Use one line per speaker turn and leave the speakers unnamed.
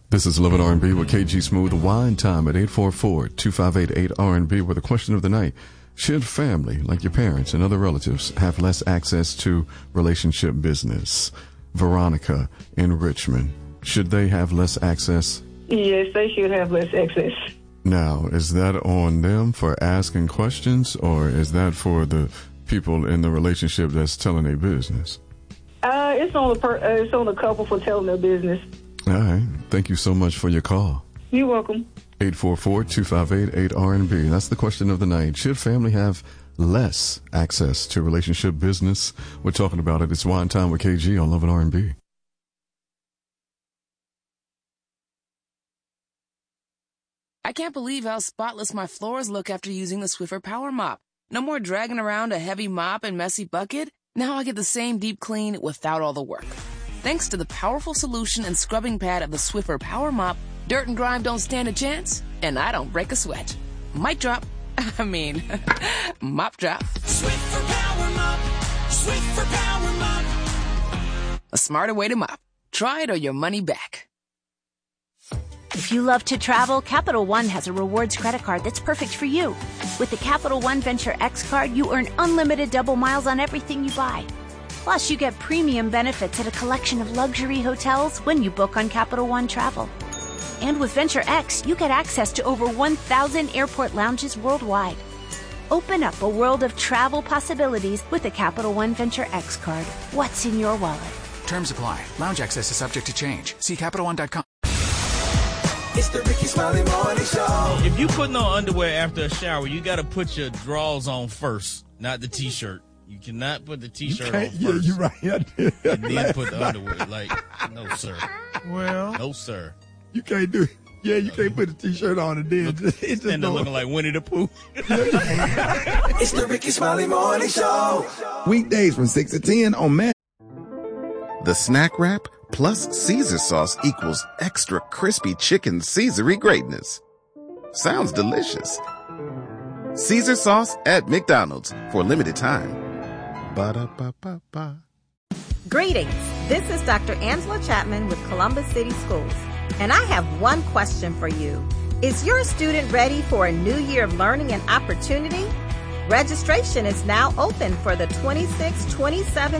This is Love and R&B with KG Smooth. Wine time at 844-258-8RB with the question of the night. Should family, like your parents and other relatives, have less access to relationship business? Veronica in Richmond. Should they have less access?
Yes, they should have less access.
Now, is that on them for asking questions, or is that for the people in the relationship that's telling their business?
It's on the couple for telling their business.
All right. Thank you so much for your call.
You're welcome.
844-258-8RB. That's the question of the night. Should family have less access to relationship business? We're talking about it. It's Wine Time with KG on Love and R&B.
I can't believe how spotless my floors look after using the Swiffer Power Mop. No more dragging around a heavy mop and messy bucket. Now I get the same deep clean without all the work. Thanks to the powerful solution and scrubbing pad of the Swiffer Power Mop, dirt and grime don't stand a chance, and I don't break a sweat. Mic drop. Mop drop.
Swiffer Power Mop. Swiffer Power Mop.
A smarter way to mop. Try it or your money back.
If you love to travel, Capital One has a rewards credit card that's perfect for you. With the Capital One Venture X card, you earn unlimited double miles on everything you buy. Plus, you get premium benefits at a collection of luxury hotels when you book on Capital One Travel. And with Venture X, you get access to over 1,000 airport lounges worldwide. Open up a world of travel possibilities with the Capital One Venture X card. What's in your wallet?
Terms apply. Lounge access is subject to change. See CapitalOne.com.
It's the Ricky Smiley Morning Show.
If you putting on underwear after a shower, you got to put your drawers on first, not the T-shirt. You cannot put the T-shirt on first.
Yeah, you're right.
And then put the underwear. Like, no, sir.
Well,
no, sir.
You can't do it. Yeah, you can't put a T-shirt on and then it's just
looking like Winnie the Pooh.
It's the Ricky Smiley Morning Show.
Weekdays from 6 to 10 on Man.
The Snack Wrap plus Caesar sauce equals extra crispy chicken Caesar-y greatness. Sounds delicious. Caesar sauce at McDonald's for a limited time. Ba-da-ba-ba-ba.
Greetings. This is Dr. Angela Chapman with Columbus City Schools. And I have one question for you. Is your student ready for a new year of learning and opportunity? Registration is now open for the 26-27